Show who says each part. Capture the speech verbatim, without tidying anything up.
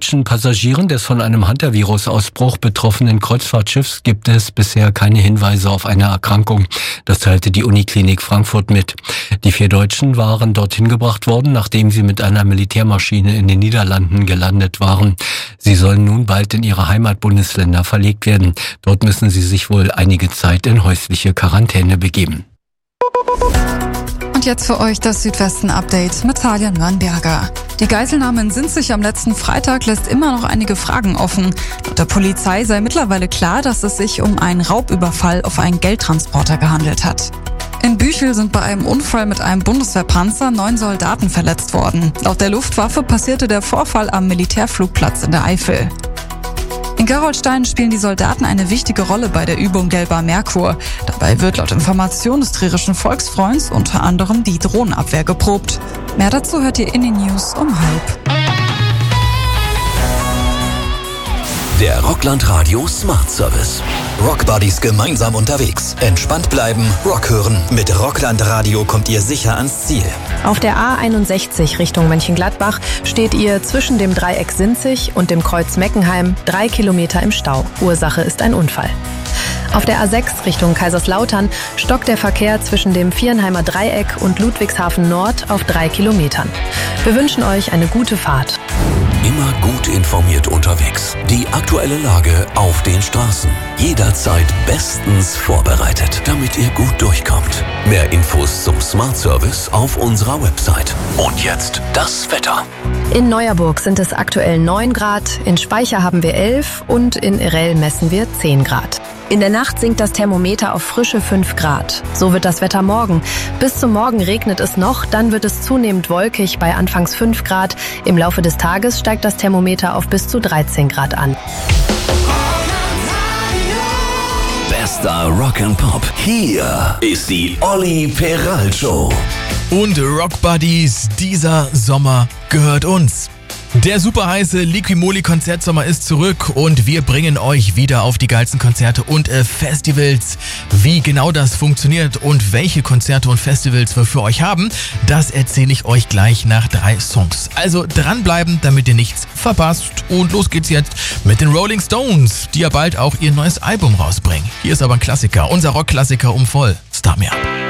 Speaker 1: deutschen Passagieren des von einem Hantavirus-Ausbruch betroffenen Kreuzfahrtschiffs gibt es bisher keine Hinweise auf eine Erkrankung. Das teilte die Uniklinik Frankfurt mit. Die vier Deutschen waren dorthin gebracht worden, nachdem sie mit einer Militärmaschine in den Niederlanden gelandet waren. Sie sollen nun bald in ihre Heimatbundesländer verlegt werden. Dort müssen sie sich wohl einige Zeit in häusliche Quarantäne begeben.
Speaker 2: Und jetzt für euch das Südwesten-Update mit Talia Nürnberger. Die Geiselnahme in Sinzig am letzten Freitag lässt immer noch einige Fragen offen. Laut der Polizei sei mittlerweile klar, dass es sich um einen Raubüberfall auf einen Geldtransporter gehandelt hat. In Büchel sind bei einem Unfall mit einem Bundeswehrpanzer neun Soldaten verletzt worden. Laut der Luftwaffe passierte der Vorfall am Militärflugplatz in der Eifel. In Gerolstein spielen die Soldaten eine wichtige Rolle bei der Übung Gelber Merkur. Dabei wird laut Information des Trierischen Volksfreunds unter anderem die Drohnenabwehr geprobt. Mehr dazu hört ihr in den News um halb.
Speaker 3: Der Rockland Radio Smart Service. Rock Buddies gemeinsam unterwegs. Entspannt bleiben, Rock hören. Mit Rockland Radio kommt ihr sicher ans Ziel.
Speaker 4: Auf der A einundsechzig Richtung Mönchengladbach steht ihr zwischen dem Dreieck Sinzig und dem Kreuz Meckenheim drei Kilometer im Stau. Ursache ist ein Unfall. Auf der A sechs Richtung Kaiserslautern stockt der Verkehr zwischen dem Viernheimer Dreieck und Ludwigshafen Nord auf drei Kilometern. Wir wünschen euch eine gute Fahrt.
Speaker 3: Immer gut informiert unterwegs. Die aktuelle Lage auf den Straßen. Jederzeit bestens vorbereitet, damit ihr gut durchkommt. Mehr Infos zum Smart Service auf unserer Website. Und jetzt das Wetter.
Speaker 4: In Neuerburg sind es aktuell neun Grad, in Speicher haben wir elf und in Erell messen wir zehn Grad. In der Nacht sinkt das Thermometer auf frische fünf Grad. So wird das Wetter morgen. Bis zum Morgen regnet es noch, dann wird es zunehmend wolkig bei anfangs fünf Grad. Im Laufe des Tages steigt das Thermometer auf bis zu dreizehn Grad an.
Speaker 3: Bester Rock'n'Pop. Hier ist die Olli Peral Show.
Speaker 5: Und Rock Buddies, dieser Sommer gehört uns. Der super heiße Liquimoli-Konzertsommer ist zurück und wir bringen euch wieder auf die geilsten Konzerte und äh, Festivals. Wie genau das funktioniert und welche Konzerte und Festivals wir für euch haben, das erzähle ich euch gleich nach drei Songs. Also dranbleiben, damit ihr nichts verpasst. Und los geht's jetzt mit den Rolling Stones, die ja bald auch ihr neues Album rausbringen. Hier ist aber ein Klassiker, unser Rockklassiker um voll. Start Me Up.